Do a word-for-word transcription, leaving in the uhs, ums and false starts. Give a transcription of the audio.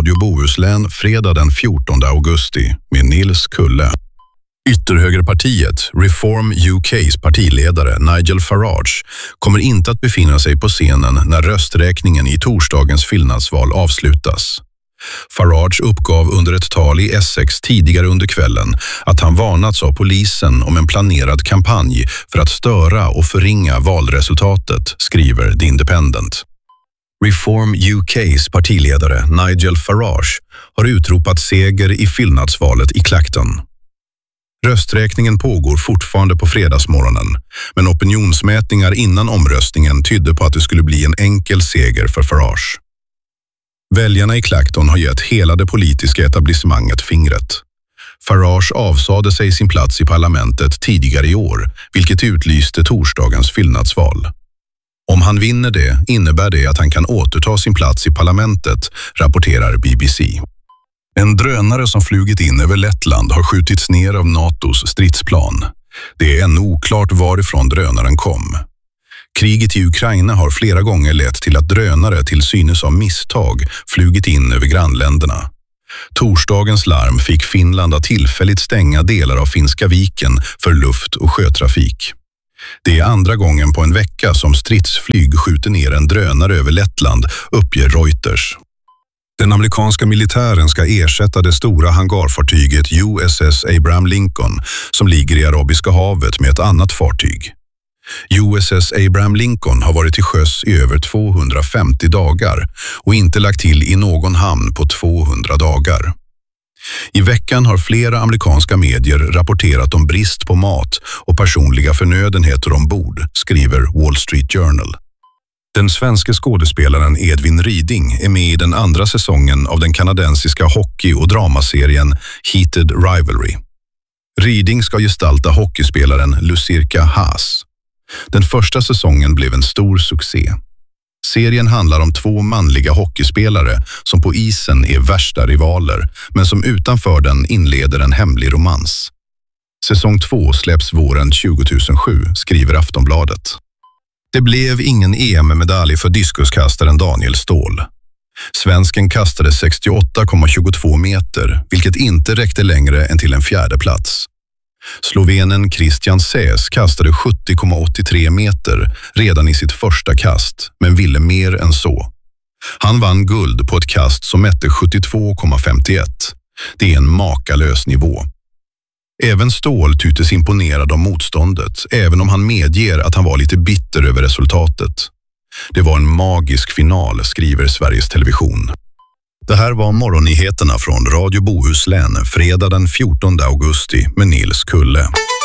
Radio Bohuslän fredag den fjortonde augusti med Nils Kulle. Ytterhögerpartiet, Reform U K:s partiledare Nigel Farage, kommer inte att befinna sig på scenen när rösträkningen i torsdagens fyllnadsval avslutas. Farage uppgav under ett tal i Essex tidigare under kvällen att han varnats av polisen om en planerad kampanj för att störa och förringa valresultatet, skriver The Independent. Reform U K:s partiledare Nigel Farage har utropat seger i fyllnadsvalet i Clacton. Rösträkningen pågår fortfarande på fredagsmorgonen, men opinionsmätningar innan omröstningen tydde på att det skulle bli en enkel seger för Farage. Väljarna i Clacton har gett hela det politiska etablissemanget fingret. Farage avsade sig sin plats i parlamentet tidigare i år, vilket utlyste torsdagens fyllnadsval. Om han vinner det innebär det att han kan återta sin plats i parlamentet, rapporterar B B C. En drönare som flugit in över Lettland har skjutits ner av NATOs stridsplan. Det är ännu oklart varifrån drönaren kom. Kriget i Ukraina har flera gånger lett till att drönare till synes av misstag flugit in över grannländerna. Torsdagens larm fick Finland att tillfälligt stänga delar av Finska viken för luft- och sjötrafik. Det är andra gången på en vecka som stridsflyg skjuter ner en drönare över Lettland, uppger Reuters. Den amerikanska militären ska ersätta det stora hangarfartyget U S S Abraham Lincoln som ligger i Arabiska havet med ett annat fartyg. U S S Abraham Lincoln har varit till sjöss i över tvåhundrafemtio dagar och inte lagt till i någon hamn på tvåhundra dagar. I veckan har flera amerikanska medier rapporterat om brist på mat och personliga förnödenheter ombord, skriver Wall Street Journal. Den svenska skådespelaren Edvin Ryding är med i den andra säsongen av den kanadensiska hockey- och dramaserien Heated Rivalry. Ryding ska gestalta hockeyspelaren Lucirka Haas. Den första säsongen blev en stor succé. Serien handlar om två manliga hockeyspelare som på isen är värsta rivaler, men som utanför den inleder en hemlig romans. Säsong två släpps våren tjugohundrasju, skriver Aftonbladet. Det blev ingen E M-medalj för diskuskastaren Daniel Ståhl. Svensken kastade sextioåtta komma tjugotvå meter, vilket inte räckte längre än till en fjärde plats. Slovenen Christian Säs kastade sjuttio komma åttiotre meter redan i sitt första kast, men ville mer än så. Han vann guld på ett kast som mätte sjuttiotvå komma femtioett. Det är en makalös nivå. Även Ståhl tycktes imponerad av motståndet, även om han medger att han var lite bitter över resultatet. Det var en magisk final, skriver Sveriges Television. Det här var morgonnyheterna från Radio Bohuslän fredag den fjortonde augusti med Nils Kulle.